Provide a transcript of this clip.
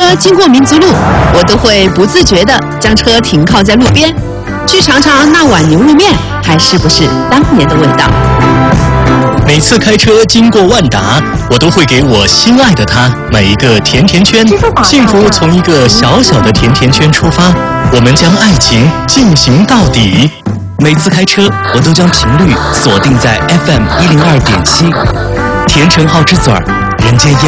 车经过民族路，我都会不自觉地将车停靠在路边，去尝尝那碗牛肉面还是不是当年的味道。 每次开车经过万达，我都会给我心爱的他买一个甜甜圈。幸福从一个小小的甜甜圈出发，我们将爱情进行到底。 每次开车，我都将频率锁定在FM102.7，甜橙好之嘴儿，人间烟